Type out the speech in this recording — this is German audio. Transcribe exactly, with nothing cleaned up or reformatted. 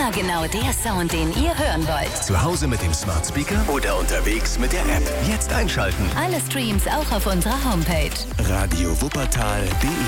Immer genau der Sound, den ihr hören wollt. Zu Hause mit dem Smart Speaker oder unterwegs mit der App. Jetzt einschalten. Alle Streams auch auf unserer Homepage. Radio Wuppertal punkt de